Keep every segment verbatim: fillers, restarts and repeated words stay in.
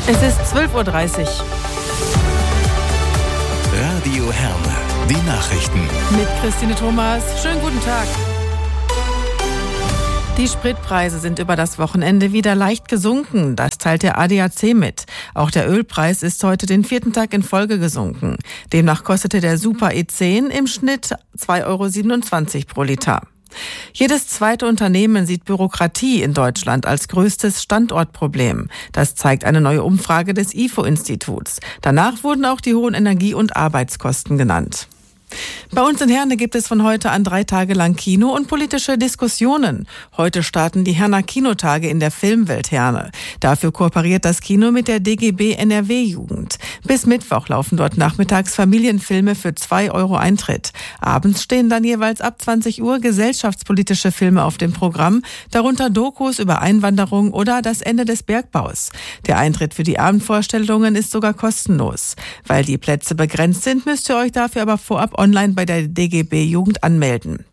Es ist zwölf Uhr dreißig. Radio Herne, die Nachrichten. Mit Christine Thomas. Schönen guten Tag. Die Spritpreise sind über das Wochenende wieder leicht gesunken. Das teilt der A D A C mit. Auch der Ölpreis ist heute den vierten Tag in Folge gesunken. Demnach kostete der Super E zehn im Schnitt zwei Euro siebenundzwanzig pro Liter. Jedes zweite Unternehmen sieht Bürokratie in Deutschland als größtes Standortproblem. Das zeigt eine neue Umfrage des I F O-Instituts. Danach wurden auch die hohen Energie- und Arbeitskosten genannt. Bei uns in Herne gibt es von heute an drei Tage lang Kino und politische Diskussionen. Heute starten die Herner Kinotage in der Filmwelt Herne. Dafür kooperiert das Kino mit der D G B N R W-Jugend. Bis Mittwoch laufen dort nachmittags Familienfilme für zwei Euro Eintritt. Abends stehen dann jeweils ab zwanzig Uhr gesellschaftspolitische Filme auf dem Programm, darunter Dokus über Einwanderung oder das Ende des Bergbaus. Der Eintritt für die Abendvorstellungen ist sogar kostenlos. Weil die Plätze begrenzt sind, müsst ihr euch dafür aber vorab online bei der D G B-Jugend anmelden.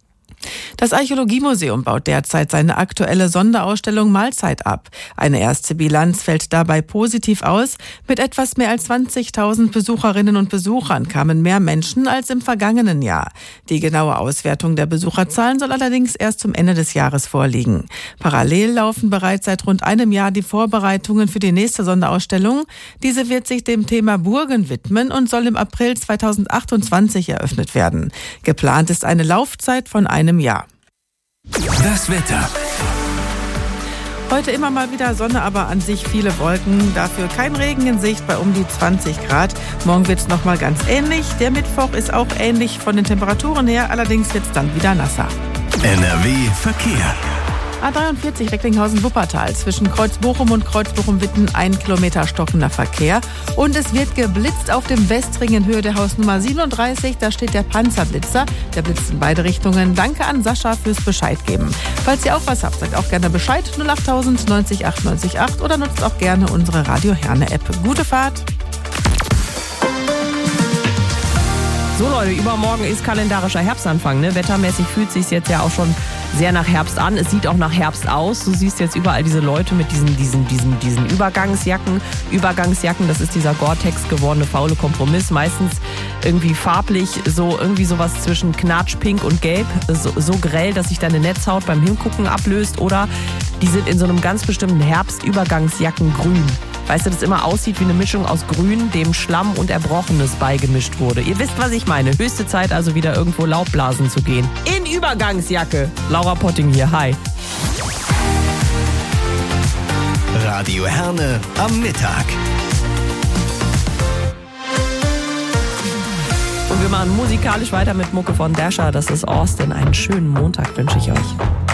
Das Archäologiemuseum baut derzeit seine aktuelle Sonderausstellung Mahlzeit ab. Eine erste Bilanz fällt dabei positiv aus. Mit etwas mehr als zwanzigtausend Besucherinnen und Besuchern kamen mehr Menschen als im vergangenen Jahr. Die genaue Auswertung der Besucherzahlen soll allerdings erst zum Ende des Jahres vorliegen. Parallel laufen bereits seit rund einem Jahr die Vorbereitungen für die nächste Sonderausstellung. Diese wird sich dem Thema Burgen widmen und soll im April zweitausendachtundzwanzig eröffnet werden. Geplant ist eine Laufzeit von einem Jahr. Das Wetter. Heute immer mal wieder Sonne, aber an sich viele Wolken. Dafür kein Regen in Sicht bei um die zwanzig Grad. Morgen wird es nochmal ganz ähnlich. Der Mittwoch ist auch ähnlich von den Temperaturen her. Allerdings wird es dann wieder nasser. N R W Verkehr. A dreiundvierzig Recklinghausen-Wuppertal. Zwischen Kreuz-Bochum und Kreuz-Bochum-Witten ein Kilometer stockender Verkehr. Und es wird geblitzt auf dem Westring in Höhe der Hausnummer siebenunddreißig. Da steht der Panzerblitzer. Der blitzt in beide Richtungen. Danke an Sascha fürs Bescheid geben. Falls ihr auch was habt, sagt auch gerne Bescheid. null achttausend neunzig acht neunzig acht oder nutzt auch gerne unsere Radio Herne App. Gute Fahrt! So Leute, übermorgen ist kalendarischer Herbstanfang. Ne? Wettermäßig fühlt es sich jetzt ja auch schon sehr nach Herbst an. Es sieht auch nach Herbst aus. Du siehst jetzt überall diese Leute mit diesen, diesen, diesen, diesen Übergangsjacken. Übergangsjacken, das ist dieser Gore-Tex gewordene faule Kompromiss. Meistens irgendwie farblich, so irgendwie sowas zwischen Knatsch, Pink und Gelb. So, so grell, dass sich deine Netzhaut beim Hingucken ablöst. Oder die sind in so einem ganz bestimmten Herbstübergangsjacken grün. Weißt du, das immer aussieht wie eine Mischung aus Grün, dem Schlamm und Erbrochenes beigemischt wurde. Ihr wisst, was ich meine. Höchste Zeit also wieder irgendwo Laubblasen zu gehen. In Übergangsjacke. Laura Potting hier. Hi. Radio Herne am Mittag. Und wir machen musikalisch weiter mit Mucke von Dasher. Das ist Austin. Einen schönen Montag wünsche ich euch.